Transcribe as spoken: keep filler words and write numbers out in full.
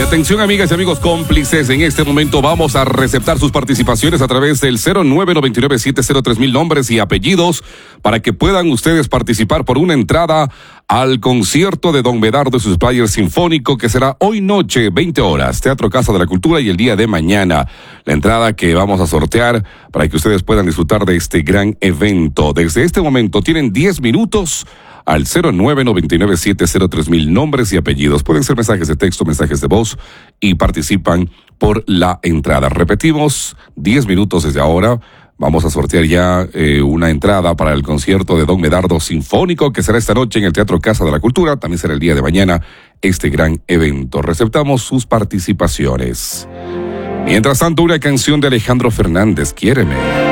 atención, amigas y amigos cómplices. En este momento vamos a receptar sus participaciones a través del cero nueve nueve nueve siete cero tres mil nombres y apellidos para que puedan ustedes participar por una entrada al concierto de Don Medardo y sus Players Sinfónico, que será hoy noche, veinte horas, Teatro Casa de la Cultura, y el día de mañana. La entrada que vamos a sortear para que ustedes puedan disfrutar de este gran evento. Desde este momento tienen diez minutos al cero nueve nueve nueve siete cero tres mil nombres y apellidos. Pueden ser mensajes de texto, mensajes de voz, y participan por la entrada. Repetimos, diez minutos desde ahora. Vamos a sortear ya eh, una entrada para el concierto de Don Medardo Sinfónico, que será esta noche en el Teatro Casa de la Cultura. También será el día de mañana este gran evento. Receptamos sus participaciones. Mientras tanto, una canción de Alejandro Fernández, Quiéreme.